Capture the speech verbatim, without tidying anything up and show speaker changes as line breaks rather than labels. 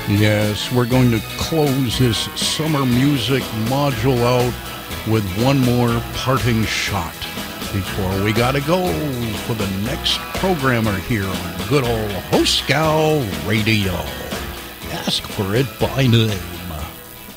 Yes, we're going to close this summer music module out with one more parting shot before we gotta go for the next programmer here on good old Hoscal Radio. Ask for it by name.